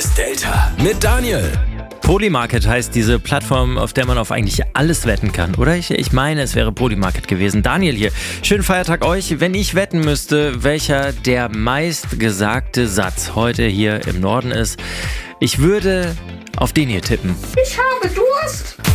ist Delta mit Daniel. Polymarket heißt diese Plattform, auf der man auf eigentlich alles wetten kann, oder? Ich meine, es wäre Polymarket gewesen. Daniel hier. Schönen Feiertag euch. Wenn ich wetten müsste, welcher der meistgesagte Satz heute hier im Norden ist, ich würde auf den hier tippen. Ich habe Durst.